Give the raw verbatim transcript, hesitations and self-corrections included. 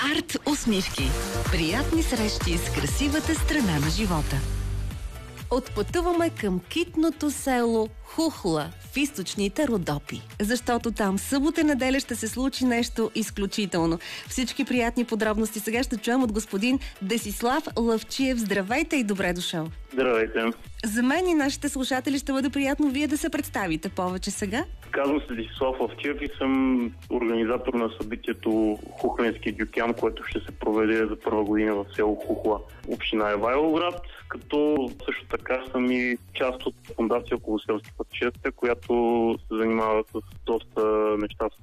Арт усмивки. Приятни срещи с красивата страна на живота. Отпътуваме към китното село Хухла в източните Родопи, защото там събота и неделя ще се случи нещо изключително. Всички приятни подробности сега ще чуем от господин Десислав Лъвчиев. Здравейте и добре дошъл! Здравейте! За мен и нашите слушатели ще бъде приятно вие да се представите повече сега. Казвам се Десислав Лъвчиев и съм организатор на събитието Хухленски дюкян, което ще се проведе за първа година в село Хухла, община Ивайловград, като също така съм и част от фондация Около селски пътешествия, която се занимава с доста неща,